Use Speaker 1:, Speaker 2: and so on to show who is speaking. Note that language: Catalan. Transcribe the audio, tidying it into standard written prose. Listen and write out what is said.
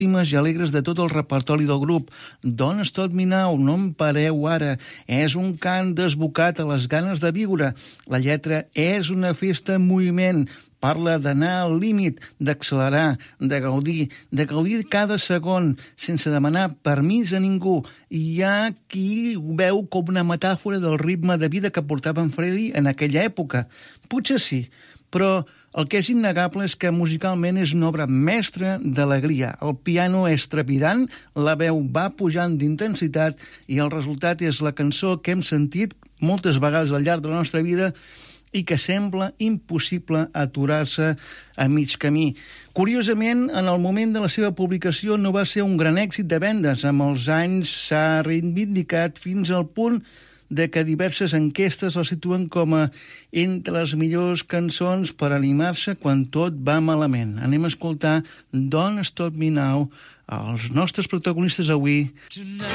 Speaker 1: i alegres de tot el repertori del grup. Don't Stop Me Now, no em pareu ara. És un cant desbocat a les ganes de viure. La lletra és una festa en moviment. Parla d'anar al límit, d'accelerar, de gaudir cada segon, sense demanar permís a ningú. Hi ha qui ho veu com una metàfora del ritme de vida que portava en Freddie en aquella època. Potser sí, però el que és innegable és que musicalment és una obra mestra d'alegria. El piano és trepidant, la veu va pujant d'intensitat i el resultat és la cançó que hem sentit moltes vegades al llarg de la nostra vida i que sembla impossible aturar-se a mig camí. Curiosament, en el moment de la seva publicació no va ser un gran èxit de vendes. Amb els anys s'ha reivindicat fins al punt de que diverses enquestes el situen com a entre les millors cançons per animar-se quan tot va malament. Anem a escoltar Don't Stop Me Now, els nostres protagonistes avui.